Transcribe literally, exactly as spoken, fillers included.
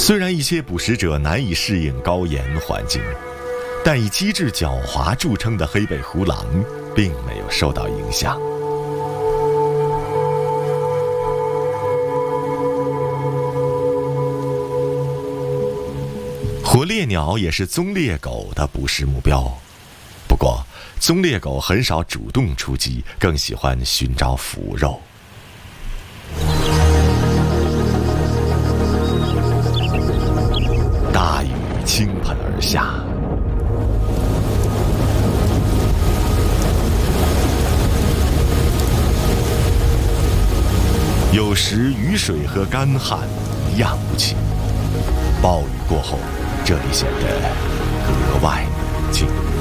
虽然一些捕食者难以适应高盐环境，但以机智狡猾著称的黑背狐狼并没有受到影响。火烈鸟也是棕猎狗的捕食目标，不过棕猎狗很少主动出击，更喜欢寻找腐肉。大雨倾盆而下，有时雨水和干旱一样无情，暴雨过后，这里显得格外宁静。